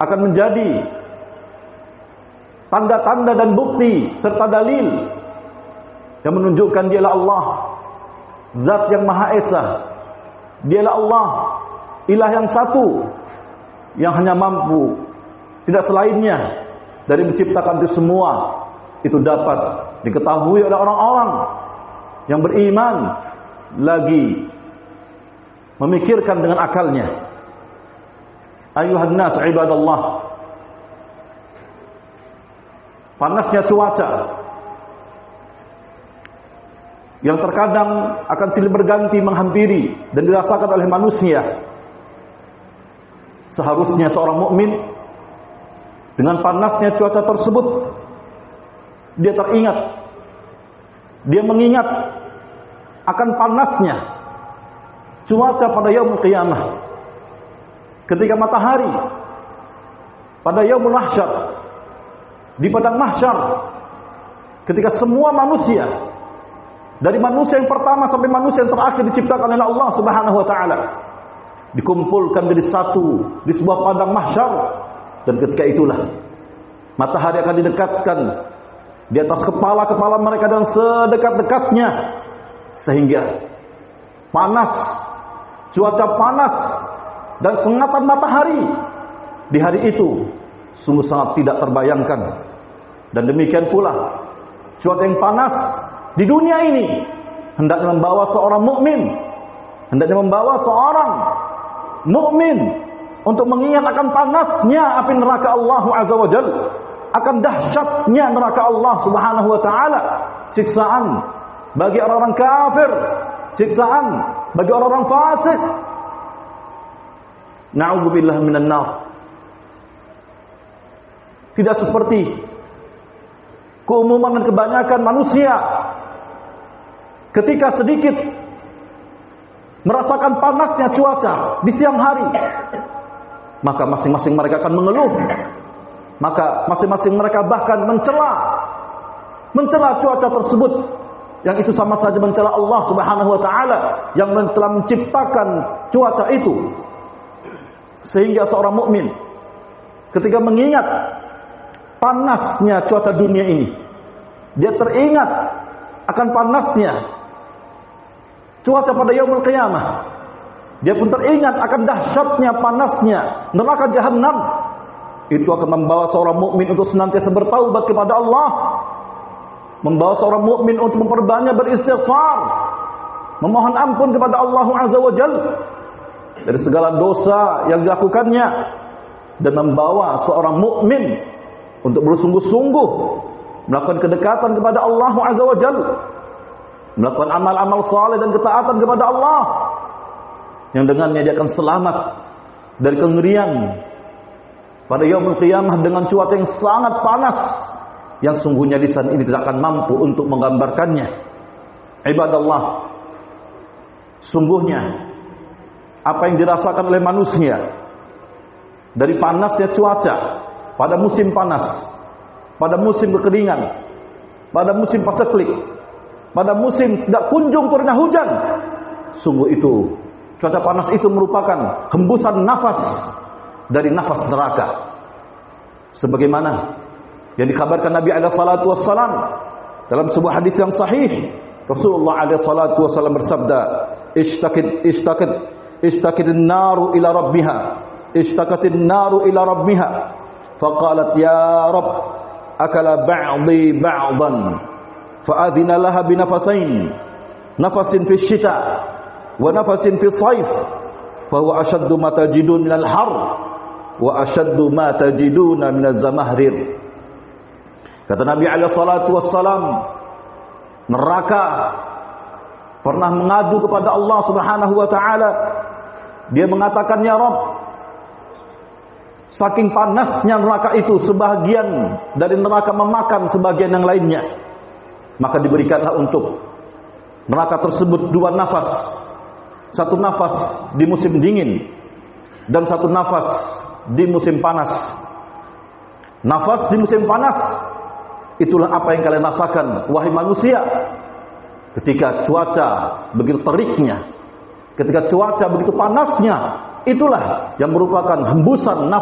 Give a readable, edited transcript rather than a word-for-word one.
akan menjadi tanda-tanda dan bukti serta dalil yang menunjukkan dialah Allah, Zat yang Maha Esa. Dialah Allah, Ilah yang satu, yang hanya mampu, tidak selainnya, dari menciptakan itu semua. Itu dapat diketahui oleh orang-orang yang beriman, lagi memikirkan dengan akalnya. Ayuhan nas ibadallah, panasnya cuaca yang terkadang akan silih berganti menghampiri dan dirasakan oleh manusia. Seharusnya seorang mukmin dengan panasnya cuaca tersebut, dia teringat, dia mengingat akan panasnya cuaca pada yaumul qiyamah, ketika matahari pada yaumul mahsyar, di padang mahsyar, ketika semua manusia, dari manusia yang pertama sampai manusia yang terakhir diciptakan oleh Allah Subhanahu wa taala, dikumpulkan jadi satu di sebuah padang mahsyar. Dan ketika itulah matahari akan didekatkan di atas kepala-kepala mereka dan sedekat-dekatnya, sehingga panas, cuaca panas dan sengatan matahari di hari itu sungguh sangat tidak terbayangkan. Dan demikian pula cuaca yang panas di dunia ini hendaknya membawa seorang mukmin, hendaknya membawa seorang mukmin untuk mengingat akan panasnya api neraka Allah Azza wa Jalla, akan dahsyatnya neraka Allah Subhanahu wa taala, siksaan bagi orang-orang kafir, siksaan bagi orang-orang fasik. Na'udzubillah minan nar. Tidak seperti keumuman dan kebanyakan manusia, ketika sedikit merasakan panasnya cuaca di siang hari, maka masing-masing mereka akan mengeluh. Maka masing-masing mereka bahkan mencela cuaca tersebut, yang itu sama saja mencela Allah Subhanahu wa taala yang telah menciptakan cuaca itu. Sehingga seorang mukmin ketika mengingat panasnya cuaca dunia ini, dia teringat akan panasnya cuaca pada yaumul qiyamah. Dia pun teringat akan dahsyatnya panasnya neraka jahanam. Itu akan membawa seorang mukmin untuk senantiasa bertaubat kepada Allah, membawa seorang mukmin untuk memperbanyak beristighfar, memohon ampun kepada Allah Azza wa Jalla dari segala dosa yang dilakukannya, dan membawa seorang mukmin untuk bersungguh-sungguh melakukan kedekatan kepada Allah Azza wa Jalla, melakukan amal-amal saleh dan ketaatan kepada Allah, yang dengannya dia akan selamat dari kengerian pada yaumul qiyamah dengan cuaca yang sangat panas, yang sungguhnya lisan ini tidak akan mampu untuk menggambarkannya. Ibadallah, sungguhnya apa yang dirasakan oleh manusia dari panasnya cuaca pada musim panas, pada musim kekeringan, pada musim paceklik, pada musim tidak kunjung turunnya hujan, sungguh itu cuaca panas itu merupakan hembusan nafas dari nafas neraka. Sebagaimana yang dikabarkan Nabi alaihi salatu wassalam dalam sebuah hadis yang sahih, Rasulullah alaihi salatu wassalam bersabda, "Ishtaqid an-naru ila rabbiha, ishtaqat an-naru ila rabbiha, faqalat ya Rabb, akala ba'dhi ba'dan, fa'adhina laha binafasain, nafasin fi syita wa nafasin fi sayf, fa huwa ashaddu ma tajidun minal har wa ashaddu ma tajiduna minaz zamahrir." Kata Nabi alaihi salatu wassalam, neraka pernah mengadu kepada Allah Subhanahu wa taala. Dia mengatakan, "Ya Rabb, saking panasnya neraka itu, sebagian dari neraka memakan sebagian yang lainnya. Maka diberikanlah untuk neraka tersebut dua nafas. Satu nafas di musim dingin dan satu nafas di musim panas. Nafas di musim panas, itulah apa yang kalian rasakan, wahai manusia, ketika cuaca begitu teriknya, ketika cuaca begitu panasnya. Itulah yang merupakan hembusan nafas